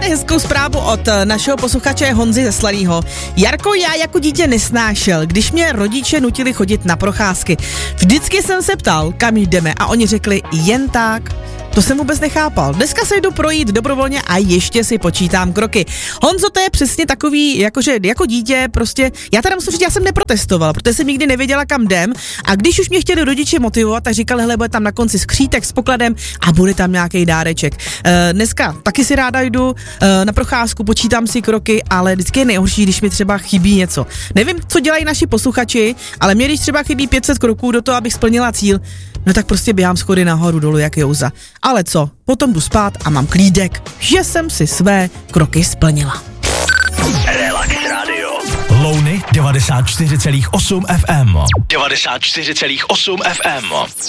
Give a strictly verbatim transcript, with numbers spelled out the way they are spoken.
hezkou zprávu od našeho posluchače Honzy ze Slanýho. Jarko, já jako dítě nesnášel, když mě rodiče nutili chodit na procházky. Vždycky jsem se ptal, kam jdeme a oni řekli jen tak. To jsem vůbec nechápal. Dneska se jdu projít dobrovolně a ještě si počítám kroky. Honzo, to je přesně takový, jakože jako dítě prostě, já teda musím říct, já jsem neprotestoval, protože jsem nikdy nevěděla, kam jdem, a když už mě chtěli rodiče motivovat, tak říkali, hele, bude tam na konci skřítek s pokladem a bude tam nějaký dáreček. E, dneska taky si ráda jdu e, na procházku, počítám si kroky, ale vždycky je nejhorší, když mi třeba chybí něco. Nevím, co dělají naši posluchači, ale mě když třeba chybí pět set kroků do toho, abych splnila cíl, no tak prostě běhám schody nahoru dolů jak Jouza. Ale co, potom jdu spát a mám klídek, že jsem si své kroky splnila. Relax Radio. Louny devadesát čtyři celá osm ef em. devadesát čtyři celá osm ef em.